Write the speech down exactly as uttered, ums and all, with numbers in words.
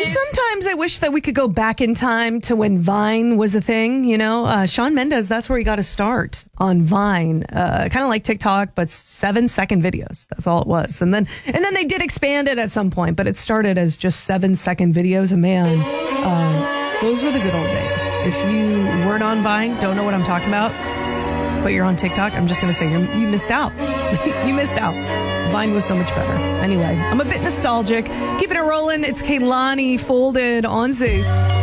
sometimes I wish that we could go back in time to when Vine was a thing, you know? Uh, Shawn Mendes, that's where he got to start on Vine. Uh, kind of like TikTok, but seven second videos. That's all it was. And then and then they did expand it at some point, but it started as just seven second videos. And man, uh, those were the good old days. If you weren't on Vine, don't know what I'm talking about, but you're on TikTok, I'm just going to say you're, you missed out. You missed out. Vine was so much better. Anyway, I'm a bit nostalgic. Keeping it rolling. It's Kehlani Folded on Z.